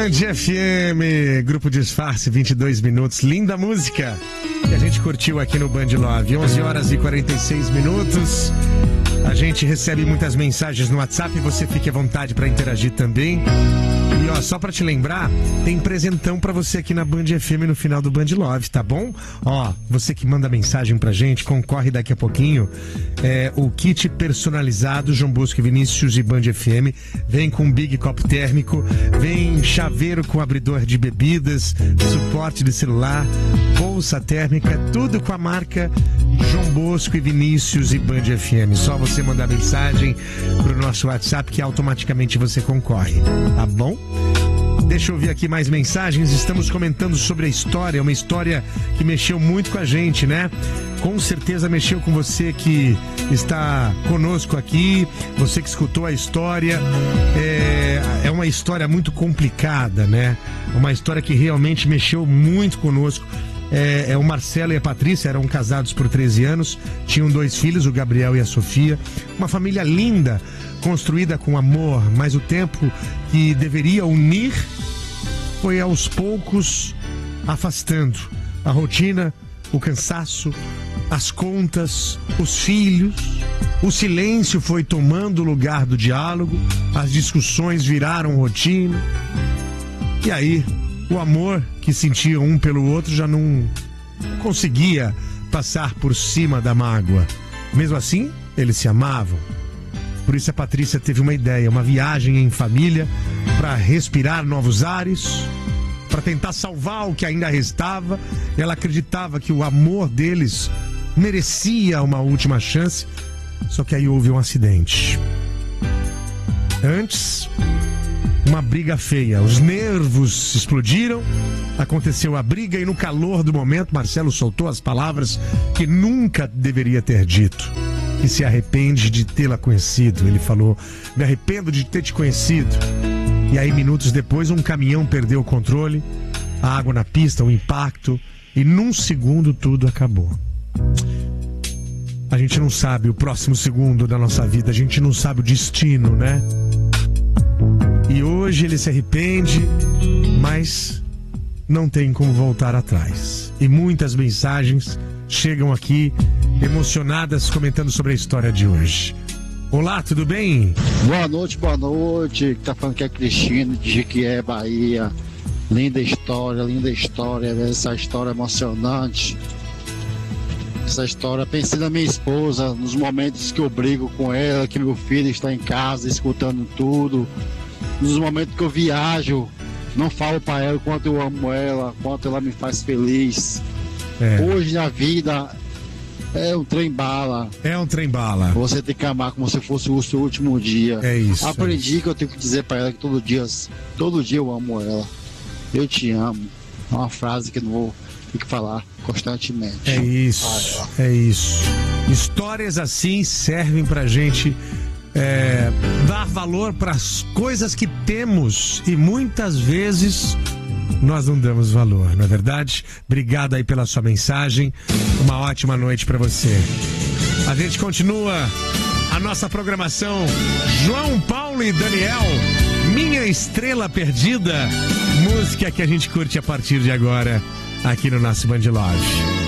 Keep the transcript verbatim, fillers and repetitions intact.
Band F M, Grupo Disfarce, vinte e dois minutos, linda música que a gente curtiu aqui no Band Love, onze horas e quarenta e seis minutos. A gente recebe muitas mensagens no WhatsApp, você fique à vontade para interagir também. E ó, só pra te lembrar, tem presentão pra você aqui na Band F M no final do Band Love, tá bom? Ó, você que manda mensagem pra gente, concorre daqui a pouquinho. É, o kit personalizado João Bosco e Vinícius e Band F M vem com Big Copo térmico, vem chaveiro com abridor de bebidas, suporte de celular, bolsa térmica, tudo com a marca João Bosco e Vinícius e Band F M. Só você mandar mensagem pro nosso WhatsApp que automaticamente você concorre, tá bom? Deixa eu ver aqui mais mensagens. Estamos comentando sobre a história, uma história que mexeu muito com a gente, né? Com certeza mexeu com você que está conosco aqui, você que escutou a história. É, é uma história muito complicada, né? Uma história que realmente mexeu muito conosco. É, é, o Marcelo e a Patrícia eram casados por treze anos, tinham dois filhos, o Gabriel e a Sofia. Uma família linda, construída com amor, mas o tempo que deveria unir foi aos poucos afastando. A rotina, o cansaço, as contas, os filhos, o silêncio foi tomando o lugar do diálogo, as discussões viraram rotina. E aí, o amor que sentiam um pelo outro já não conseguia passar por cima da mágoa. Mesmo assim, eles se amavam. Por isso a Patrícia teve uma ideia, uma viagem em família para respirar novos ares, para tentar salvar o que ainda restava. Ela acreditava que o amor deles merecia uma última chance, só que aí houve um acidente. Antes, uma briga feia, os nervos explodiram, aconteceu a briga e no calor do momento Marcelo soltou as palavras que nunca deveria ter dito. Que se arrepende de tê-la conhecido. Ele falou: me arrependo de ter te conhecido. E aí, minutos depois, um caminhão perdeu o controle, a água na pista, o impacto, e num segundo tudo acabou. A gente não sabe o próximo segundo da nossa vida, a gente não sabe o destino, né? E hoje ele se arrepende, mas não tem como voltar atrás. E muitas mensagens chegam aqui emocionadas comentando sobre a história de hoje. Olá, tudo bem? Boa noite, boa noite. Tá falando que é Cristina de Jequié, Bahia. Linda história, linda história. Essa história emocionante. Essa história, pensei na minha esposa, nos momentos que eu brigo com ela, que meu filho está em casa escutando tudo. Nos momentos que eu viajo, não falo para ela o quanto eu amo ela, quanto ela me faz feliz. É. Hoje na vida é um trem-bala. É um trem-bala. Você tem que amar como se fosse o seu último dia. É isso. Aprendi é isso. que eu tenho que dizer para ela que todo dia, todo dia eu amo ela. Eu te amo. É uma frase que eu não vou ter que falar constantemente. É isso. Ah, é. é isso. Histórias assim servem pra gente é, dar valor para as coisas que temos e muitas vezes nós não damos valor, não é verdade? Obrigado aí pela sua mensagem. Uma ótima noite para você. A gente continua a nossa programação. João Paulo e Daniel, Minha Estrela Perdida, música que a gente curte a partir de agora aqui no nosso Band Love.